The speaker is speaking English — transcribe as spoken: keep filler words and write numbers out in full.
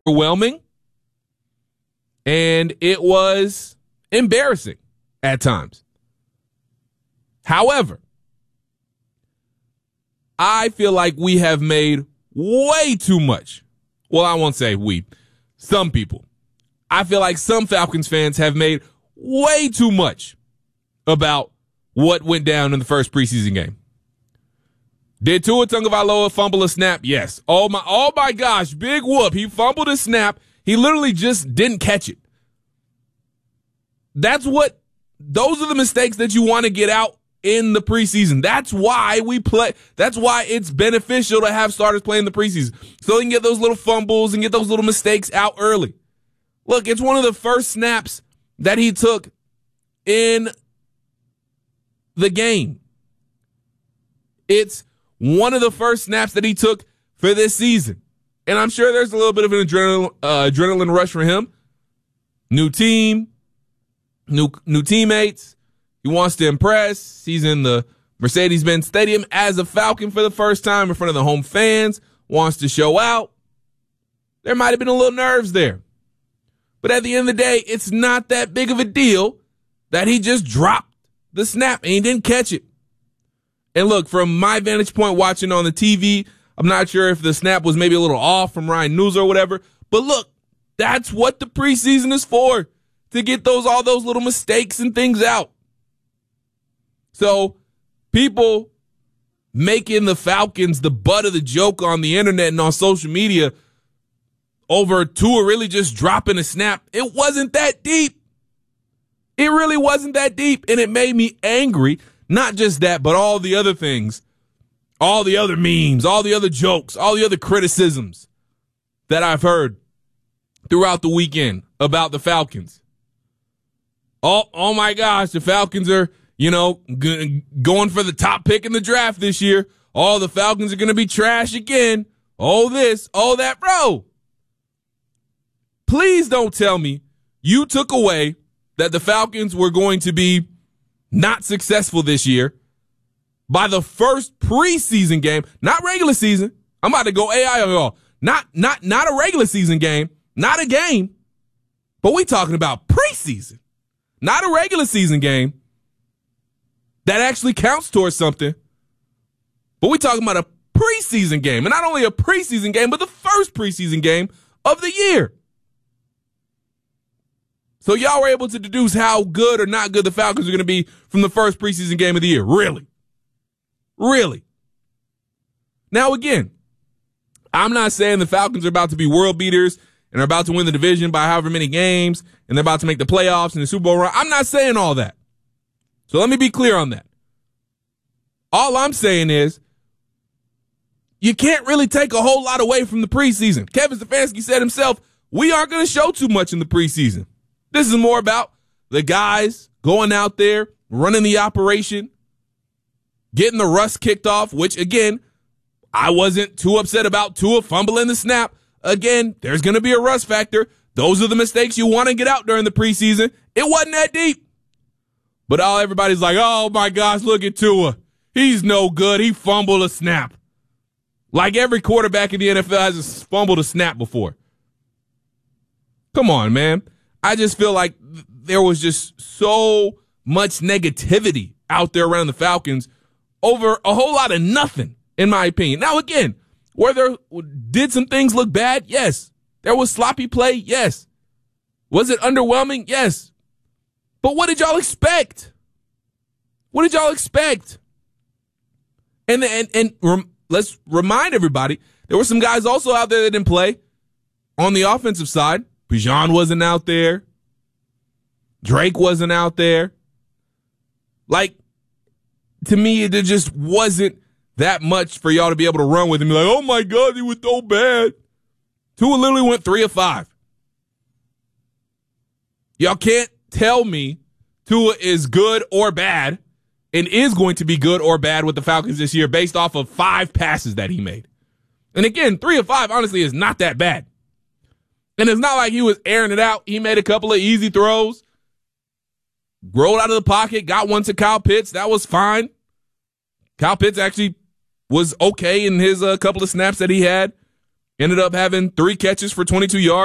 overwhelming, and it was embarrassing at times. However, I feel like we have made way too much. Well, I won't say we. Some people. I feel like some Falcons fans have made way too much about what went down in the first preseason game. Did Tua Tagovailoa fumble a snap? Yes. Oh my, oh my gosh, big whoop. He fumbled a snap. He literally just didn't catch it. That's what, those are the mistakes that you want to get out in the preseason. That's why we play. That's why it's beneficial to have starters play in the preseason. So they can get those little fumbles and get those little mistakes out early. Look, it's one of the first snaps that he took in the game. It's one of the first snaps that he took for this season. And I'm sure there's a little bit of an adrenaline, uh, adrenaline rush for him. New team, new new teammates. He wants to impress. He's in the Mercedes-Benz Stadium as a Falcon for the first time in front of the home fans. Wants to show out. There might have been a little nerves there. But at the end of the day, it's not that big of a deal that he just dropped the snap and he didn't catch it. And look, from my vantage point watching on the T V, I'm not sure if the snap was maybe a little off from Ryan Newsom or whatever. But look, that's what the preseason is for, to get those all those little mistakes and things out. So people making the Falcons the butt of the joke on the internet and on social media over Tua really just dropping a snap, it wasn't that deep. It really wasn't that deep, and it made me angry. Not just that, but all the other things, all the other memes, all the other jokes, all the other criticisms that I've heard throughout the weekend about the Falcons. Oh, oh my gosh, the Falcons are, you know, g- going for the top pick in the draft this year. Oh, the Falcons are going to be trash again. Oh, this, oh, that. Bro, please don't tell me you took away that the Falcons were going to be not successful this year by the first preseason game, not regular season. I'm about to go A I on y'all. Not, not, not a regular season game, not a game, but we talking about preseason, not a regular season game that actually counts towards something, but we talking about a preseason game, and not only a preseason game, but the first preseason game of the year. So y'all were able to deduce how good or not good the Falcons are going to be from the first preseason game of the year. Really? Really? Now, again, I'm not saying the Falcons are about to be world beaters and are about to win the division by however many games and they're about to make the playoffs and the Super Bowl run. I'm not saying all that. So let me be clear on that. All I'm saying is you can't really take a whole lot away from the preseason. Kevin Stefanski said himself, we aren't going to show too much in the preseason. This is more about the guys going out there, running the operation, getting the rust kicked off, which, again, I wasn't too upset about Tua fumbling the snap. Again, there's going to be a rust factor. Those are the mistakes you want to get out during the preseason. It wasn't that deep. But all everybody's like, oh, my gosh, look at Tua. He's no good. He fumbled a snap. Like every quarterback in the N F L has fumbled a snap before. Come on, man. I just feel like there was just so much negativity out there around the Falcons over a whole lot of nothing, in my opinion. Now, again, were there, did some things look bad? Yes. There was sloppy play? Yes. Was it underwhelming? Yes. But what did y'all expect? What did y'all expect? And and and rem, let's remind everybody, there were some guys also out there that didn't play on the offensive side. Bijan wasn't out there. Drake wasn't out there. Like, to me, it just wasn't that much for y'all to be able to run with and be like, oh my God, he was so bad. Tua literally went three of five. Y'all can't tell me Tua is good or bad and is going to be good or bad with the Falcons this year based off of five passes that he made. And again, three of five, honestly, is not that bad. And it's not like he was airing it out. He made a couple of easy throws, rolled out of the pocket, got one to Kyle Pitts. That was fine. Kyle Pitts actually was okay in his uh, couple of snaps that he had ended up having three catches for twenty-two yards.